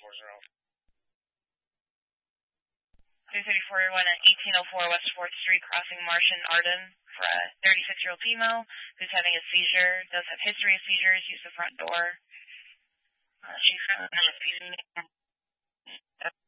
334 at 1804 West 4th Street, crossing Marsh and Arden for a 36-year-old female who's having a seizure, does have history of seizures, use the front door. She's currently